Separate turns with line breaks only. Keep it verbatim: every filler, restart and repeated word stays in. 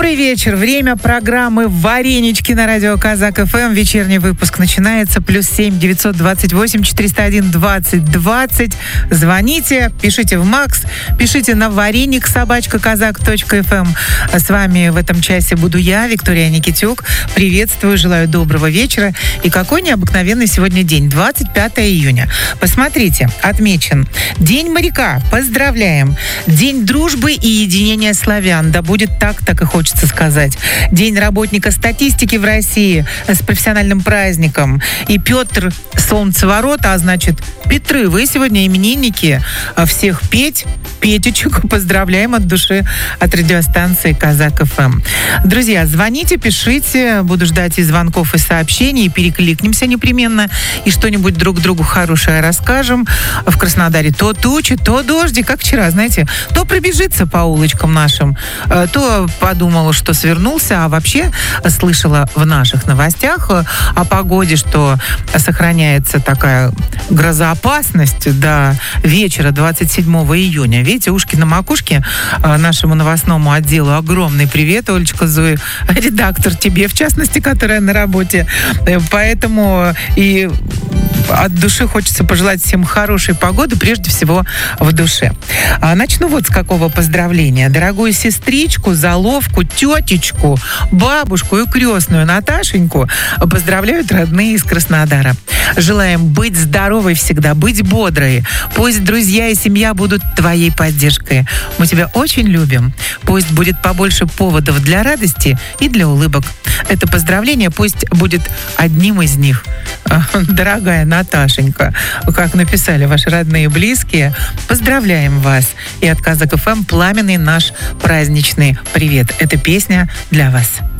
Добрый вечер. Время программы «Варенички» на радио Казак эф эм. Вечерний выпуск начинается. Плюс семь девятьсот двадцать восемь четыреста один двадцать двадцать. Звоните, пишите в Макс, пишите на вареник собачка казак точка эф эм. С вами в этом часе буду я, Виктория Никитюк. Приветствую, желаю доброго вечера. И какой необыкновенный сегодня день. двадцать пятое июня. Посмотрите, отмечен День моряка. Поздравляем. День дружбы и единения славян. Да будет так, так и хочется сказать. День работника статистики в России с профессиональным праздником. И Петр Солнцеворот, а значит Петры, вы сегодня именинники. Всех Петь, Петечек поздравляем от души от радиостанции Казак эф эм. Друзья, звоните, пишите. Буду ждать и звонков, и сообщений. И перекликнемся непременно. И что-нибудь друг другу хорошее расскажем. В Краснодаре то тучи, то дожди, как вчера, знаете. То пробежится по улочкам нашим, то подумала, что свернулся, а вообще слышала в наших новостях о погоде, что сохраняется такая грозоопасность до вечера двадцать седьмого июня. Видите, ушки на макушке. Нашему новостному отделу огромный привет, Олечка Зои, редактор тебе, в частности, которая на работе. Поэтому и от души хочется пожелать всем хорошей погоды, прежде всего в душе. Начну вот с какого поздравления. Дорогую сестричку, заловку, тетечку, бабушку и крестную Наташеньку поздравляют родные из Краснодара. Желаем быть здоровой всегда, быть бодрой. Пусть друзья и семья будут твоей поддержкой. Мы тебя очень любим. Пусть будет побольше поводов для радости и для улыбок. Это поздравление пусть будет одним из них. Дорогая Наташенька, как написали ваши родные и близкие, поздравляем вас. И от Казак эф эм пламенный наш праздничный привет. Эта песня для вас.